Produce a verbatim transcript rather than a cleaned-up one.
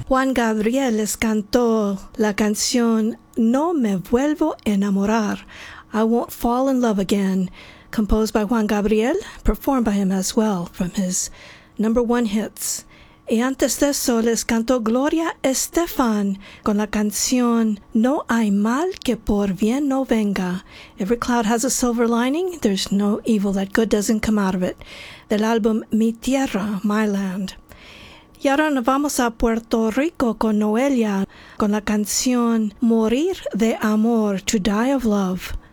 Juan Gabriel les cantó la canción No me vuelvo a enamorar, I Won't Fall in Love Again, composed by Juan Gabriel, performed by him as well from his number one hits. Y antes de eso les cantó Gloria Estefan con la canción No hay mal que por bien no venga. Every cloud has a silver lining. There's no evil that good doesn't come out of it. Del álbum Mi Tierra, My Land. Y ahora nos vamos a Puerto Rico con Noelia con la canción Morir de Amor, To Die of Love.